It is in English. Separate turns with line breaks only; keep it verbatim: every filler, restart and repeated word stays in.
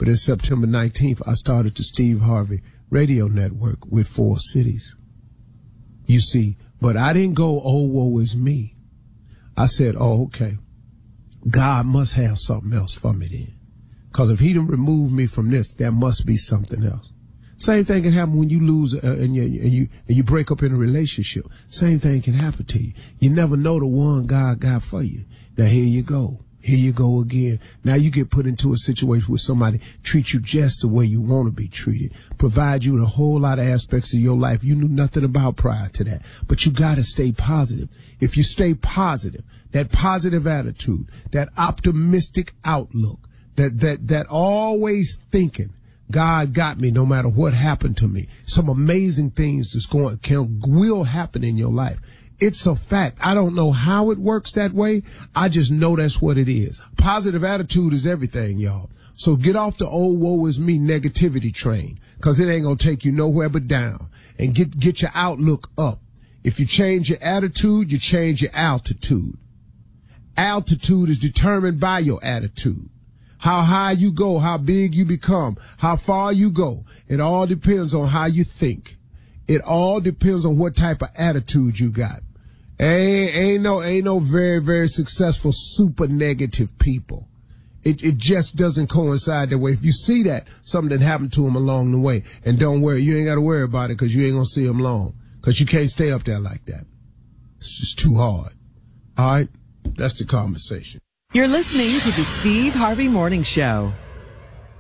But in September nineteenth, I started the Steve Harvey Radio Network with four cities. You see, but I didn't go, oh, woe is me. I said, oh, okay. God must have something else for me then. Because if he didn't remove me from this, there must be something else. Same thing can happen when you lose uh, and, you, and you and you break up in a relationship. Same thing can happen to you. You never know the one God got for you. Now here you go. Here you go again. Now you get put into a situation where somebody treats you just the way you want to be treated, provide you with a whole lot of aspects of your life you knew nothing about prior to that. But you got to stay positive. If you stay positive, that positive attitude, that optimistic outlook, that that that always thinking, God got me no matter what happened to me. Some amazing things is going can will happen in your life. It's a fact. I don't know how it works that way. I just know that's what it is. Positive attitude is everything, y'all. So get off the old woe is me negativity train, because it ain't going to take you nowhere but down. And get, get your outlook up. If you change your attitude, you change your altitude. Altitude is determined by your attitude. How high you go, how big you become, how far you go. It all depends on how you think. It all depends on what type of attitude you got. Ain't, ain't no, ain't no very, very successful, super negative people. It, it just doesn't coincide that way. If you see that, something that happened to them along the way, and don't worry, you ain't got to worry about it because you ain't going to see them long, because you can't stay up there like that. It's just too hard. All right? That's the conversation.
You're listening to the Steve Harvey Morning Show.